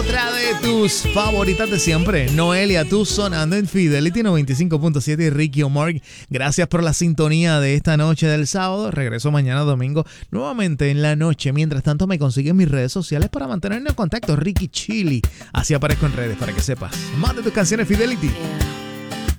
Otra de tus favoritas de siempre, Noelia, tú sonando en Fidelity 95.7 y Ricky Omar. Gracias por la sintonía de esta noche del sábado. Regreso mañana domingo nuevamente en la noche. Mientras tanto me consiguen mis redes sociales para mantenernos en contacto. Ricky Chili. Así aparezco en redes para que sepas. Más de tus canciones Fidelity. Yeah.